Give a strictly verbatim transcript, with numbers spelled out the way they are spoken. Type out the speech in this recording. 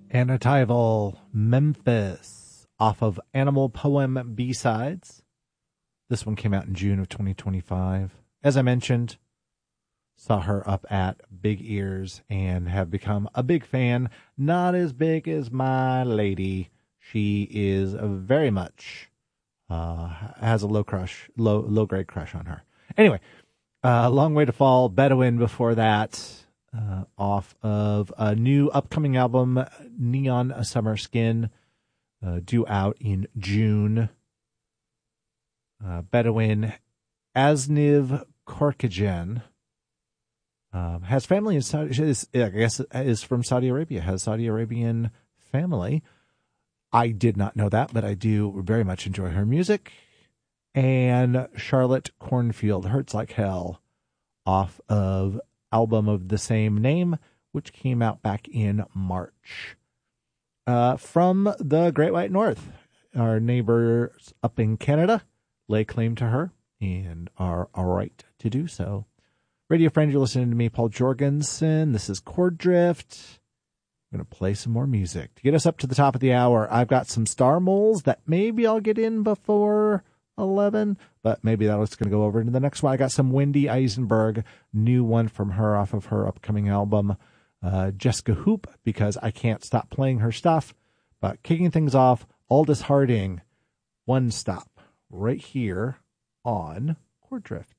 Anatival Memphis off of Animal Poem B-Sides. This one came out in June of twenty twenty-five. As I mentioned, saw her up at Big Ears and have become a big fan. Not as big as my lady. She is very much uh, has a low crush, low low grade crush on her. Anyway, uh, Long Way to Fall, Bedouin before that. Uh, off of a new upcoming album, Neon Summer Skin, uh, due out in June. Uh, Bedouin, Asniv Korkagen, um, has family in Saudi, is, I guess is from Saudi Arabia, has Saudi Arabian family. I did not know that, but I do very much enjoy her music. And Charlotte Cornfield, Hurts Like Hell, off of album of the same name, which came out back in March. Uh, from the Great White North, our neighbors up in Canada lay claim to her and are all right to do so. Radio friend, you're listening to me, Paul Jorgensen. This is Chord Drift. I'm going to play some more music. To get us up to the top of the hour, I've got some Star Moles that maybe I'll get in before eleven, but maybe that's going to go over into the next one. I got some Wendy Eisenberg, new one from her off of her upcoming album, uh, Jessica Hoop, because I can't stop playing her stuff. But kicking things off, Aldous Harding, One Stop, right here on Chord Drift.